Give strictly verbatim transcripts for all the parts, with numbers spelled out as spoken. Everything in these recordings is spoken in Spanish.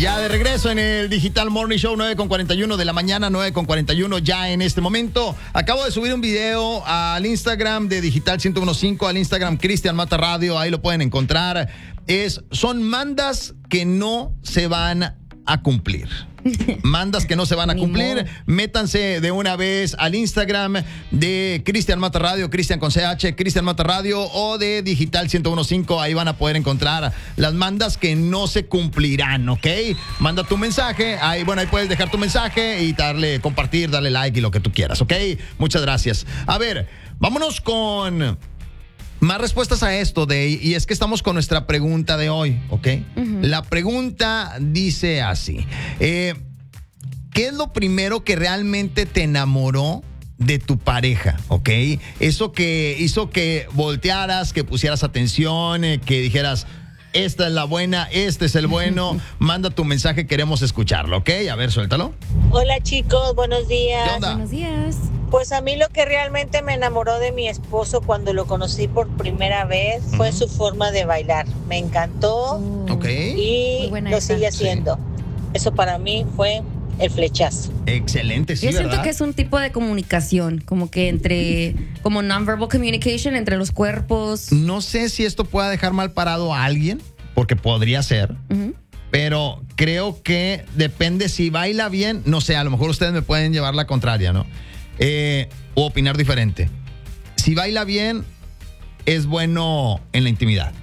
Ya de regreso en el Digital Morning Show, nueve con cuarenta y uno de la mañana, nueve con cuarenta y uno ya en este momento. Acabo de subir un video al Instagram de Digital ciento quince, al Instagram Cristian Mata Radio, ahí lo pueden encontrar. Es, son mandas que no se van a cumplir. Mandas que no se van a cumplir. Métanse de una vez al Instagram de Cristian Mata Radio, Cristian con C H, Cristian Mata Radio, o de Digital ciento quince. Ahí van a poder encontrar las mandas que no se cumplirán, ¿ok? Manda tu mensaje, ahí, bueno, ahí puedes dejar tu mensaje y darle compartir, darle like y lo que tú quieras, ¿ok? Muchas gracias. A ver, vámonos con más respuestas a esto, de, y es que estamos con nuestra pregunta de hoy, ¿ok? Uh-huh. La pregunta dice así. Eh, ¿Qué es lo primero que realmente te enamoró de tu pareja, ok? Eso que hizo que voltearas, que pusieras atención, eh, que dijeras, esta es la buena, este es el bueno. Manda tu mensaje, queremos escucharlo, ¿ok? A ver, suéltalo. Hola chicos, buenos días. ¿Qué onda? Buenos días. Pues a mí lo que realmente me enamoró de mi esposo cuando lo conocí por primera vez fue uh-huh. su forma de bailar. Me encantó Uh, Ok. y lo esa. sigue haciendo. Sí. Eso para mí fue el flechazo. Excelente, sí, Yo siento ¿verdad? que es un tipo de comunicación, como que entre, como nonverbal communication entre los cuerpos. No sé si esto pueda dejar mal parado a alguien, porque podría ser, uh-huh. pero creo que depende si baila bien. No sé, a lo mejor ustedes me pueden llevar la contraria, ¿no? Eh, o opinar diferente. Si baila bien, es bueno en la intimidad.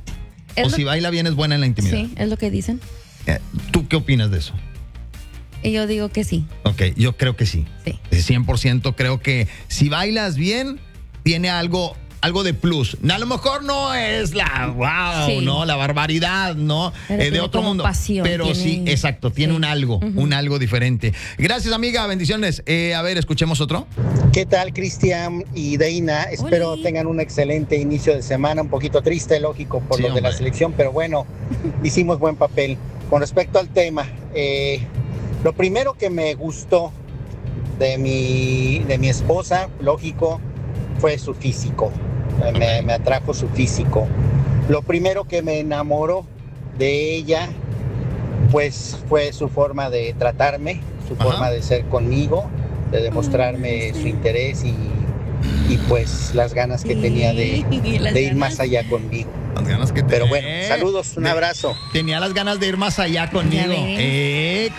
O lo... si baila bien, es buena en la intimidad. Sí, es lo que dicen. Eh, ¿Tú qué opinas de eso? Y yo digo que sí. Ok, yo creo que sí. Sí. cien por ciento creo que si bailas bien, tiene algo... algo de plus. A lo mejor no es la wow, sí. ¿no? La barbaridad, ¿no? Eh, de otro mundo. Pasión, pero tiene... sí, exacto, tiene sí. un algo, uh-huh. un algo diferente. Gracias, amiga, bendiciones. Eh, a ver, escuchemos otro. ¿Qué tal, Cristian y Deina? Espero Hola. tengan un excelente inicio de semana, un poquito triste, lógico, por sí, lo hombre. de la selección, pero bueno, hicimos buen papel. Con respecto al tema, eh, lo primero que me gustó de mi, de mi esposa, lógico, fue su físico. Me, me atrajo su físico. Lo primero que me enamoró de ella, pues fue su forma de tratarme, su Ajá. forma de ser conmigo, de demostrarme su interés y, y pues las ganas que tenía de, de ir más allá conmigo. Las ganas que te... Pero bueno, saludos, un de... abrazo. Tenía las ganas de ir más allá conmigo. ¡Eh,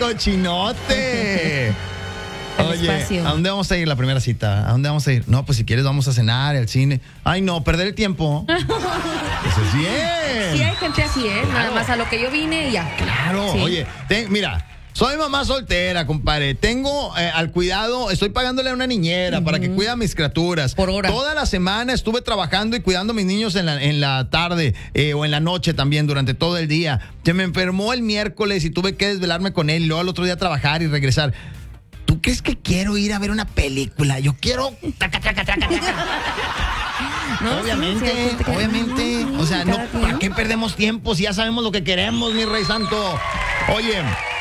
cochinote! Oye, espacio. ¿A dónde vamos a ir la primera cita? ¿A dónde vamos a ir? No, pues si quieres vamos a cenar, al cine. Ay, no, perder el tiempo. Eso es bien. Sí, hay gente así, ¿eh? Claro. Nada más a lo que yo vine y ya. Claro, sí. Oye, ten, mira, soy mamá soltera, compadre. Tengo eh, al cuidado, estoy pagándole a una niñera uh-huh. para que cuide a mis criaturas. Por hora. Toda la semana estuve trabajando y cuidando a mis niños en la, en la tarde eh, o en la noche también, durante todo el día. Se me enfermó el miércoles y tuve que desvelarme con él y luego al otro día trabajar y regresar. ¿Tú crees que quiero ir a ver una película? Yo quiero... Taca, taca, taca, taca. No, obviamente, sí, sí, obviamente. No, o sea, no, ¿para qué perdemos tiempo si ya sabemos lo que queremos, mi rey santo? Oye...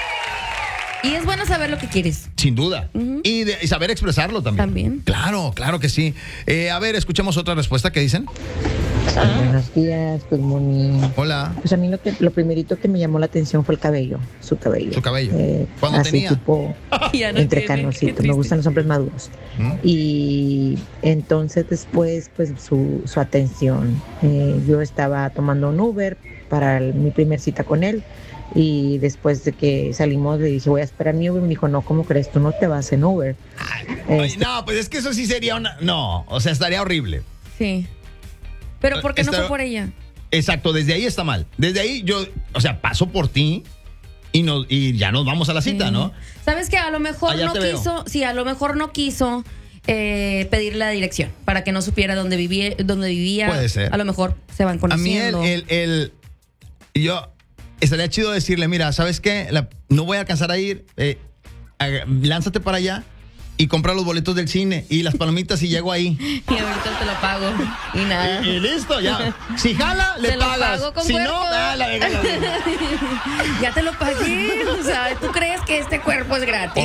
Y es bueno saber lo que quieres. Sin duda. Uh-huh. Y, de, y saber expresarlo también. También. Claro, claro que sí. Eh, a ver, escuchemos otra respuesta. ¿Qué dicen? Ah. Buenos días, good morning. Hola. Pues a mí lo, que, lo primerito que me llamó la atención fue el cabello, su cabello. Su cabello. Eh, ¿Cuándo así tenía? Tipo ya no entre tiene, canositos. Me gustan los hombres maduros. ¿Mm? Y entonces después, pues su, su atención. Eh, yo estaba tomando un Uber para el, mi primer cita con él. Y después de que salimos le dije, voy a esperar mi Uber. Me dijo, no, ¿cómo crees? Tú no te vas en Uber. Ay, este... No, pues es que eso sí sería una... No, o sea, estaría horrible. Sí. Pero ¿por qué Está... no fue por ella? Exacto, desde ahí está mal. Desde ahí yo, o sea, paso por ti y, nos, y ya nos vamos a la cita, sí. ¿no? ¿Sabes qué? A lo mejor Allá no quiso... Veo. Sí, a lo mejor no quiso... Eh, pedir la dirección para que no supiera dónde vivía, dónde vivía. Puede ser. A lo mejor se van conociendo. A mí el... el, el yo... Estaría chido decirle, mira, ¿sabes qué? La, no voy a alcanzar a ir, eh, a, lánzate para allá y compra los boletos del cine y las palomitas y llego ahí. Y ahorita te lo pago y nada. Y, y listo, ya. Si jala, le te pagas. Lo pago con si cuerpo. no, dale, déjalo. Ya te lo pagué. O sea, ¿tú crees que este cuerpo es gratis?